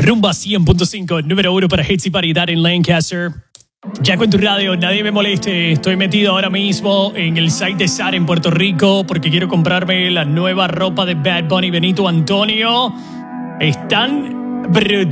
Rumba 100.5, número 1 para Hits y Paridad en Lancaster. Yaco en tu radio, nadie me moleste. Estoy metido ahora mismo en el site de Zara en Puerto Rico porque quiero comprarme la nueva ropa de Bad Bunny Benito Antonio. Están brutales.